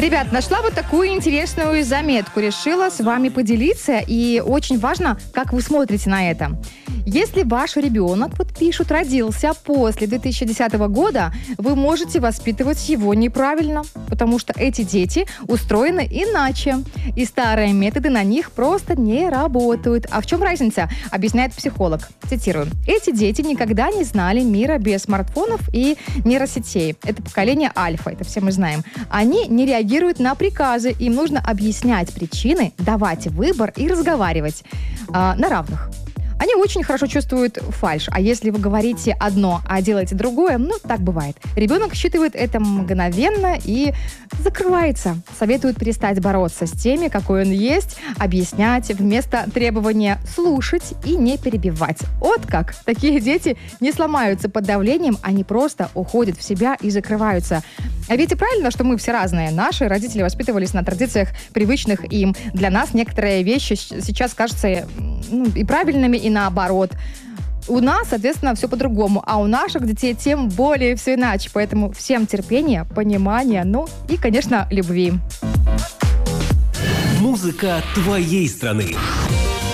Ребят, нашла вот такую интересную заметку. Решила с вами поделиться. И очень важно, как вы смотрите на это. Если ваш ребенок, вот пишут, родился после 2010 года, вы можете воспитывать его неправильно, потому что эти дети устроены иначе. И старые методы на них просто не работают. А в чем разница? Объясняет психолог. Цитирую. Эти дети никогда не знали мира без смартфонов и нейросетей. Это поколение альфа, это все мы знаем. Они не реагируют на приказы. Им нужно объяснять причины, давать выбор и разговаривать на равных. Они очень хорошо чувствуют фальшь. А если вы говорите одно, а делаете другое, так бывает. Ребенок считывает это мгновенно и закрывается. Советуют перестать бороться с теми, какой он есть, объяснять вместо требования слушать и не перебивать. Вот как. Такие дети не сломаются под давлением, они просто уходят в себя и закрываются. А ведь и правильно, что мы все разные. Наши родители воспитывались на традициях, привычных им. Для нас некоторые вещи сейчас кажутся и правильными, и наоборот. У нас, соответственно, все по-другому, а у наших детей тем более все иначе. Поэтому всем терпения, понимания, и, конечно, любви. Музыка твоей страны.